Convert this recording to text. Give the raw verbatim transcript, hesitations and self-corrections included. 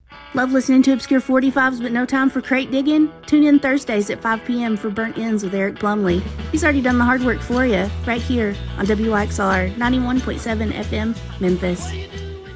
Love listening to Obscure forty-fives but no time for crate digging? Tune in Thursdays at five p.m. for Burnt Ends with Eric Plumley. He's already done the hard work for you, right here on W Y X R ninety-one point seven F M, Memphis.